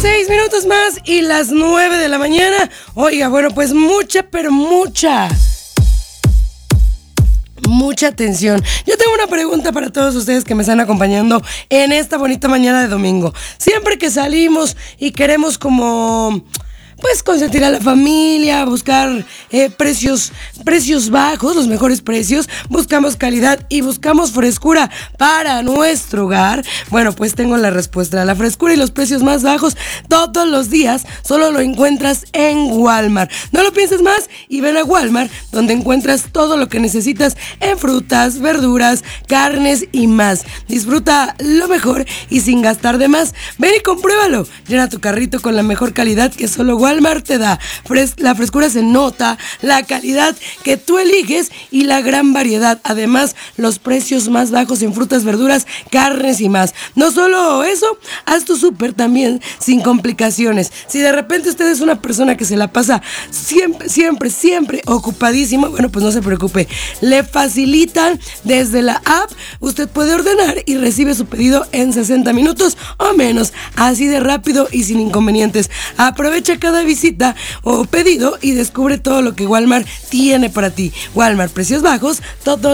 6 minutos más y las 9 de la mañana. Oiga, bueno, pues mucha atención. Yo tengo una pregunta para todos ustedes que me están acompañando en esta bonita mañana de domingo. Siempre que salimos y queremos pues consentir a la familia, buscar precios bajos, los mejores precios, buscamos calidad y buscamos frescura para nuestro hogar. Bueno, pues tengo la respuesta. La frescura y los precios más bajos todos los días solo lo encuentras en Walmart. No lo pienses más y ven a Walmart, donde encuentras todo lo que necesitas en frutas, verduras, carnes y más. Disfruta lo mejor y sin gastar de más. Ven y compruébalo. Llena tu carrito con la mejor calidad que solo Walmart te da. La frescura se nota, la calidad que tú eliges y la gran variedad. Además, los precios más bajos en frutas, verduras, carnes y más. No solo eso, haz tu súper también sin complicaciones. Si de repente usted es una persona que se la pasa siempre ocupadísimo, bueno, pues no se preocupe. Le facilitan desde la app. Usted puede ordenar y recibe su pedido en 60 minutos o menos. Así de rápido y sin inconvenientes. Aprovecha cada visita o pedido y descubre todo lo que Walmart tiene para ti. Walmart, precios bajos, todo